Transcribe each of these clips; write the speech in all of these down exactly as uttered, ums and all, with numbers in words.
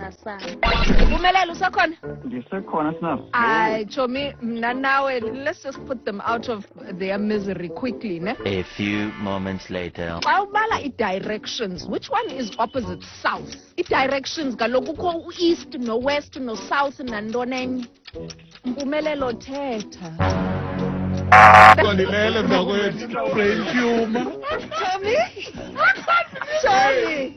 sasana. Umelelo usakhona? Ndisekhona Snap. Ay, Chomi, mna nawe, let's just put them out of their misery quickly, ne? A few moments later. Xa ubala i-directions, which one is opposite south? I-directions kaloku kukho east no west no south nantoni. Mpumelelo thetha. Ndilele mntakwethu, brain tumor. Chomi? Chomi?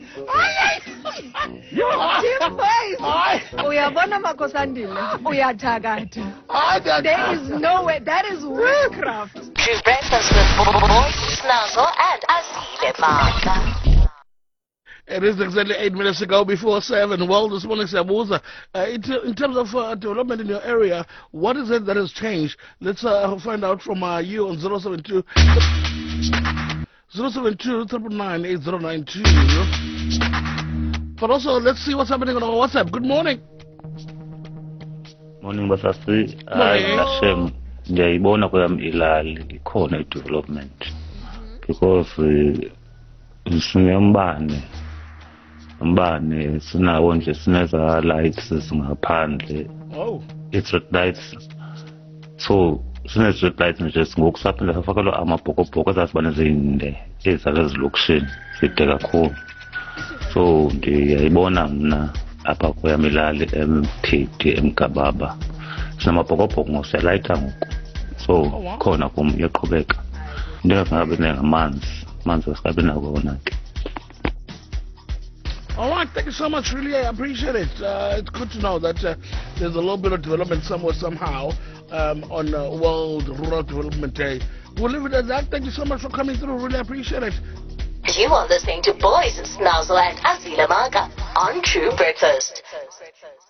Team boys, uyabona Makosandile, uyathakatha. There is no way, that is witchcraft. True breakfast with Boys, Snazzle and Azile Maka. It is exactly eight minutes ago before seven. Well, this morning, Sabuza, uh, in, in terms of uh, development in your area, what is it that has changed? Let's uh, find out from uh, you on zero seven two zero seven two nine nine eight zero nine two. But also, let's see what's happening on our WhatsApp. Good morning. Morning, Basasi. Hashem, ndiyayibona kweyam ilali ikhona i-development because sinemmbane umbane sinawo nje sineza lights singaphandle Oh, i-street lights, so sine-street lights nje ngoku saphinde safakelwa amabhokobhoko ezasibane zinde ezake ezilokishini zide kakhulu. So ndiyayibona mna apha kweyam ilali eMphidi eMgababa sinamabhokobhoko ngoku siyalayitha ngoku, so khona kum iyaqhubeka. Into engasingabi ngamanzi amanzi asikabi nako wona ke. all right, thank you so much. Really, I appreciate it. Uh, it's good to know that uh, there's a little bit of development somewhere, somehow, um, on uh, World Rural Development Day. We'll leave it at that. Thank you so much for coming through. Really appreciate it. You are listening to Boys, Snazzle and Azile Maka on True Breakfast.